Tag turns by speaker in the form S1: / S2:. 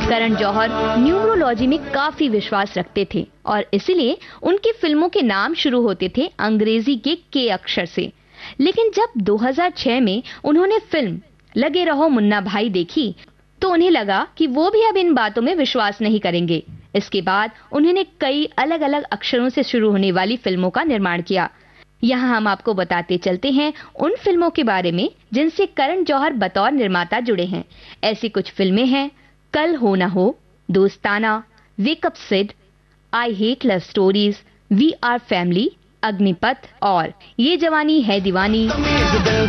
S1: Karan Johar numerology में काफी विश्वास रखते थे और इसलिए उनकी फिल्मों के नाम शुरू होते थे अंग्रेजी के के अक्षर से। लेकिन जब 2006 में उन्होंने फिल्म लगे रहो मुन्ना भाई देखी तो उन्हें लगा कि वो भी अब इन बातों में विश्वास नहीं करेंगे। इसके बाद उन्होंने कई अलग अलग अक्षरों से शुरू होने वाली फिल्मों का निर्माण किया। यहाँ हम आपको बताते चलते हैं उन फिल्मों के बारे में जिनसे करण जौहर बतौर निर्माता जुड़े हैं। ऐसी कुछ फिल्में हैं कल हो ना हो, दोस्ताना, wake up Sid, I hate love stories, we are family, Agnipath और ये जवानी है दीवानी।